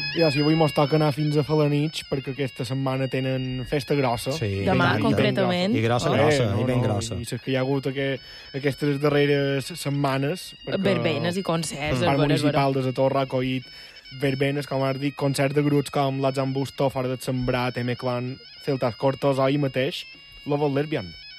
Ja, si avui mos toca anar fins a Falanich, perquè aquesta setmana tenen festa grossa. Sí, Demà, i concretament. I grossa, i ben grossa. I saps que hi ha hagut aquestes darreres setmanes... Verbenes i concerts. El parc municipal de Torre ha acollit verbenes, com has dit, concerts de grups com la Zambusto, Fora del Sembrat, M-Clan, Celtas Cortos, o ahir mateix, Love Lesbian.